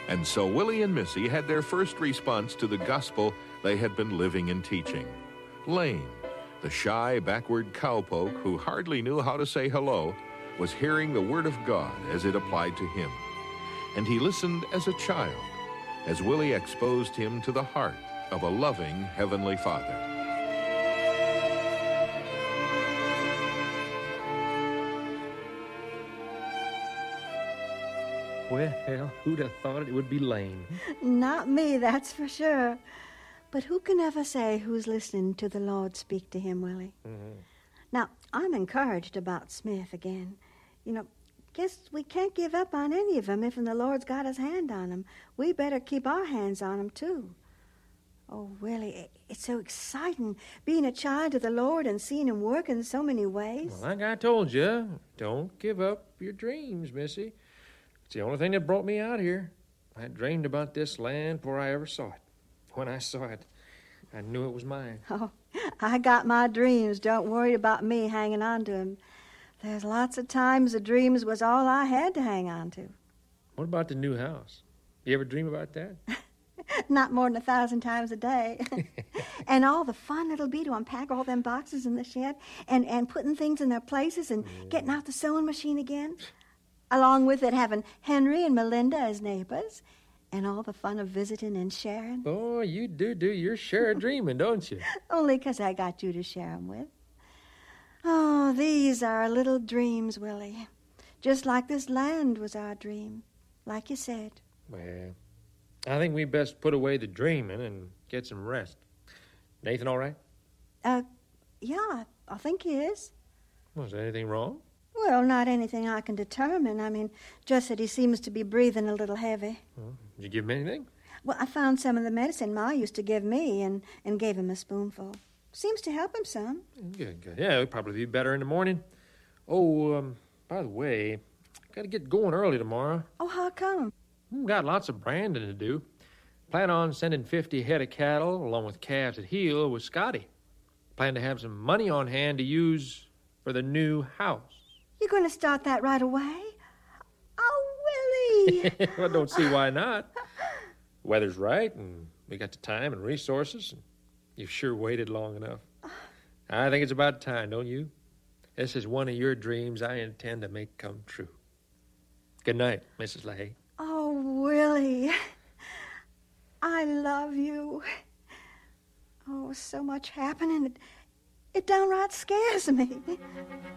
And so Willie and Missy had their first response to the gospel they had been living and teaching. Lane, the shy, backward cowpoke who hardly knew how to say hello, was hearing the word of God as it applied to him. And he listened as a child, as Willie exposed him to the heart of a loving Heavenly Father. Well, who'd have thought it would be Lane? Not me, that's for sure. But who can ever say who's listening to the Lord speak to him, Willie? Mm-hmm. Now, I'm encouraged about Smith again. Guess we can't give up on any of them if the Lord's got his hand on them. We better keep our hands on them, too. Oh, Willie, it's so exciting being a child of the Lord and seeing him work in so many ways. Well, like I told you, don't give up your dreams, Missy. It's the only thing that brought me out here. I dreamed about this land before I ever saw it. When I saw it, I knew it was mine. Oh, I got my dreams. Don't worry about me hanging on to them. There's lots of times the dreams was all I had to hang on to. What about the new house? You ever dream about that? Not more than 1,000 times a day. And all the fun it'll be to unpack all them boxes in the shed and putting things in their places and getting out the sewing machine again. Along with it having Henry and Melinda as neighbors and all the fun of visiting and sharing. Oh, you do your share of dreaming, don't you? Only 'cause I got you to share 'em with. Oh, these are our little dreams, Willie. Just like this land was our dream, like you said. Well, I think we best put away the dreaming and get some rest. Nathan all right? Yeah, I think he is. Was there anything wrong? Well, not anything I can determine. I mean, just that he seems to be breathing a little heavy. Well, did you give him anything? Well, I found some of the medicine Ma used to give me and gave him a spoonful. Seems to help him some. Good. Yeah, it'll probably be better in the morning. Oh, by the way, got to get going early tomorrow. Oh, how come? Got lots of branding to do. Plan on sending 50 head of cattle, along with calves at heel, with Scotty. Plan to have some money on hand to use for the new house. You're going to start that right away? Oh, Willie! I don't see why not. The weather's right, and we got the time and resources. And you've sure waited long enough. I think it's about time, don't you? This is one of your dreams I intend to make come true. Good night, Mrs. LaHaye. Oh, Willie, I love you. Oh, so much happening. It downright scares me.